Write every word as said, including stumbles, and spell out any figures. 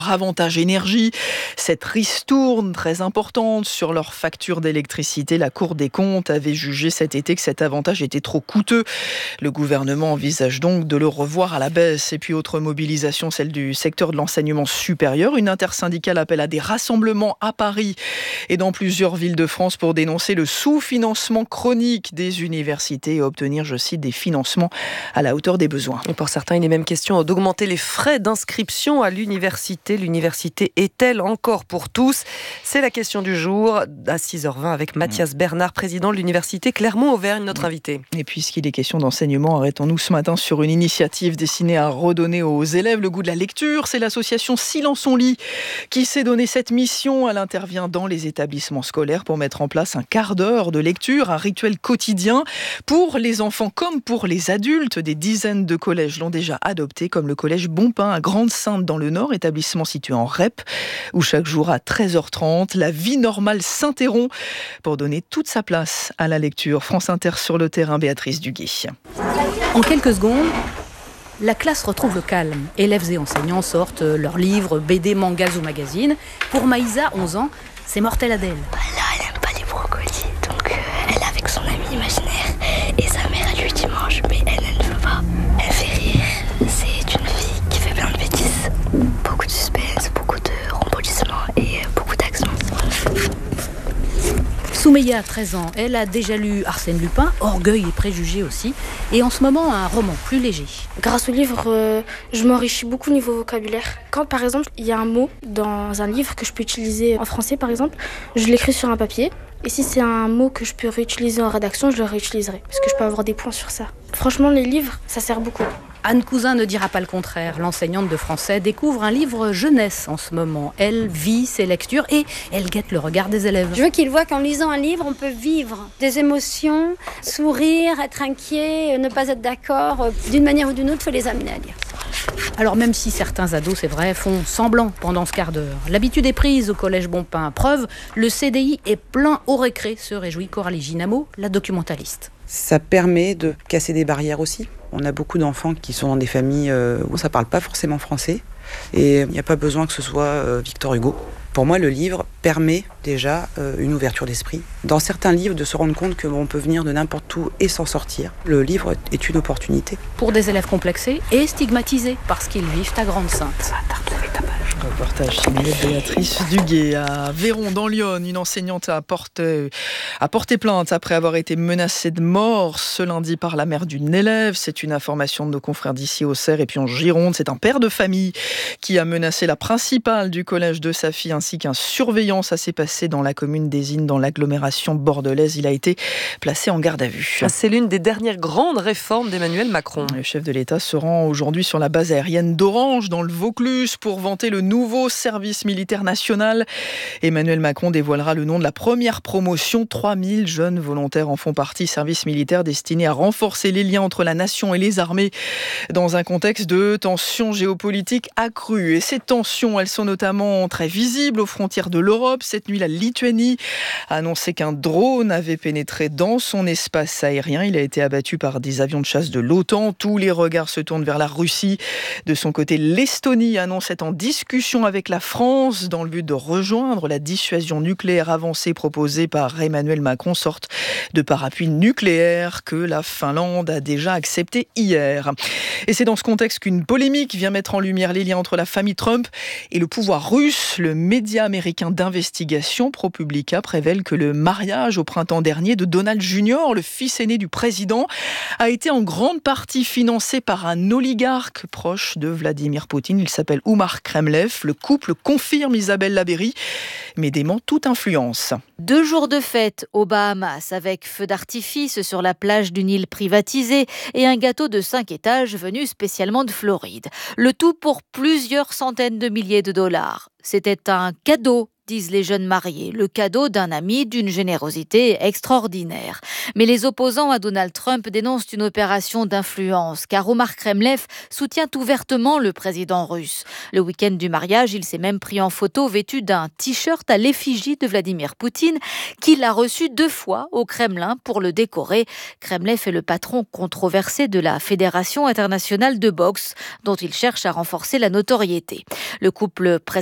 Avantage énergie, cette ristourne très importante sur leur facture d'électricité. La Cour des comptes avait jugé cet été que cet avantage était trop coûteux. Le gouvernement envisage donc de le revoir à la baisse. Et puis autre mobilisation, celle du secteur de l'enseignement supérieur. Une intersyndicale appelle à des rassemblements à Paris et dans plusieurs villes de France pour dénoncer le sous-financement chronique des universités et obtenir, je cite, des financements à la hauteur des besoins. Et pour certains, il est même question d'augmenter les frais d'inscription à l'université. L'université est-elle encore pour tous ? C'est la question du jour à six heures vingt avec Mathias Bernard, président de l'université Clermont-Auvergne, notre invité. Et puisqu'il est question d'enseignement, arrêtons-nous ce matin sur une initiative destinée à redonner aux élèves le goût de la lecture. C'est l'association Silence on lit qui s'est donné cette mission. Elle intervient dans les établissements scolaires pour mettre en place un quart d'heure de lecture, un rituel quotidien pour les enfants comme pour les adultes. Des dizaines de collèges l'ont déjà adopté, comme le collège Bonpin à Grande-Synthe dans le Nord, établissement situé en R E P, où chaque jour à treize heures trente, la vie normale s'interrompt pour donner toute sa place à la lecture. France Inter sur le terrain, Béatrice Duguay. En quelques secondes, la classe retrouve le calme. Élèves et enseignants sortent leurs livres, B D, mangas ou magazines. Pour Maïsa, onze ans, c'est mortel Adèle. Là, elle aime pas les brocolis, donc euh, elle est avec son ami imaginaire et sa mère elle lui dit mange, mais elle, elle ne veut pas. Elle fait rire. C'est une fille qui fait plein de bêtises. Beaucoup de suspense, beaucoup de rebondissements et beaucoup d'action. Soumeya a treize ans, elle a déjà lu Arsène Lupin, Orgueil et préjugés aussi, et en ce moment un roman plus léger. Grâce au livre, euh, je m'enrichis beaucoup niveau vocabulaire. Quand par exemple il y a un mot dans un livre que je peux utiliser en français par exemple, je l'écris sur un papier. Et si c'est un mot que je peux réutiliser en rédaction, je le réutiliserai, parce que je peux avoir des points sur ça. Franchement, les livres, ça sert beaucoup. Anne Cousin ne dira pas le contraire. L'enseignante de français découvre un livre jeunesse en ce moment. Elle vit ses lectures et elle guette le regard des élèves. Je veux qu'ils voient qu'en lisant un livre, on peut vivre des émotions, sourire, être inquiet, ne pas être d'accord. D'une manière ou d'une autre, il faut les amener à lire. Alors même si certains ados, c'est vrai, font semblant pendant ce quart d'heure, l'habitude est prise au collège Bonpin. Preuve, le C D I est plein au récré, se réjouit Coralie Ginamo, la documentaliste. Ça permet de casser des barrières aussi. On a beaucoup d'enfants qui sont dans des familles où ça ne parle pas forcément français. Et il n'y a pas besoin que ce soit Victor Hugo. Pour moi, le livre permet déjà une ouverture d'esprit. Dans certains livres, de se rendre compte qu'on peut venir de n'importe où et s'en sortir. Le livre est une opportunité. Pour des élèves complexés et stigmatisés parce qu'ils vivent à Grande-Synthe. Reportage signé Béatrice Duguay. À Véron, dans l'Yonne, une enseignante a porté, a porté plainte après avoir été menacée de mort ce lundi par la mère d'une élève. C'est une information de nos confrères d'ici au Cerf. Et puis en Gironde, c'est un père de famille qui a menacé la principale du collège de sa fille ainsi qu'un surveillant. Ça s'est passé dans la commune d'Ésine, dans l'agglomération bordelaise. Il a été placé en garde à vue. C'est l'une des dernières grandes réformes d'Emmanuel Macron. Le chef de l'État se rend aujourd'hui sur la base aérienne d'Orange, dans le Vaucluse, pour vanter le nouveau service militaire national. Emmanuel Macron dévoilera le nom de la première promotion. trois mille jeunes volontaires en font partie. Service militaire destiné à renforcer les liens entre la nation et les armées dans un contexte de tensions géopolitiques accrues. Et ces tensions, elles sont notamment très visibles aux frontières de l'Europe. Cette nuit, la Lituanie a annoncé qu'un drone avait pénétré dans son espace aérien. Il a été abattu par des avions de chasse de l'OTAN. Tous les regards se tournent vers la Russie. De son côté, l'Estonie annonce être en discussion avec la France dans le but de rejoindre la dissuasion nucléaire avancée proposée par Emmanuel Macron, sorte de parapluie nucléaire que la Finlande a déjà accepté hier. Et c'est dans ce contexte qu'une polémique vient mettre en lumière les liens entre la famille Trump et le pouvoir russe. Le média américain d'investigation ProPublica révèle que le mariage au printemps dernier de Donald junior, le fils aîné du président, a été en grande partie financé par un oligarque proche de Vladimir Poutine. Il s'appelle Oumar Kremlev. Le couple confirme Isabelle Labéry, mais dément toute influence. Deux jours de fête aux Bahamas avec feu d'artifice sur la plage d'une île privatisée et un gâteau de cinq étages venu spécialement de Floride. Le tout pour plusieurs centaines de milliers de dollars. C'était un cadeau disent les jeunes mariés, le cadeau d'un ami d'une générosité extraordinaire. Mais les opposants à Donald Trump dénoncent une opération d'influence, car Omar Kremlev soutient ouvertement le président russe. Le week-end du mariage, il s'est même pris en photo vêtu d'un t-shirt à l'effigie de Vladimir Poutine, qu'il a reçu deux fois au Kremlin pour le décorer. Kremlev est le patron controversé de la Fédération internationale de boxe, dont il cherche à renforcer la notoriété. Le couple